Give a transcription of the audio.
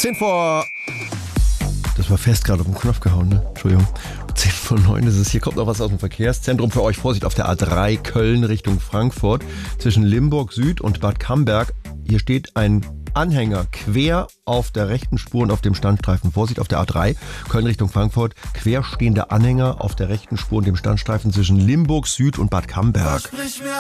10 vor... Das war fest gerade auf den Knopf gehauen, ne? Entschuldigung. 10 vor 9 ist es. Hier kommt noch was aus dem Verkehrszentrum für euch. Vorsicht auf der A3 Köln Richtung Frankfurt. Zwischen Limburg Süd und Bad Camberg. Hier steht ein Anhänger quer auf der rechten Spur und auf dem Standstreifen. Vorsicht auf der A3 Köln Richtung Frankfurt. Querstehender Anhänger auf der rechten Spur und dem Standstreifen zwischen Limburg Süd und Bad Camberg.